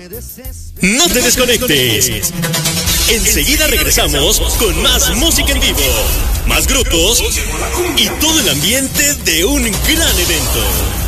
No te desconectes. Enseguida regresamos con más música en vivo, más grupos y todo el ambiente de un gran evento.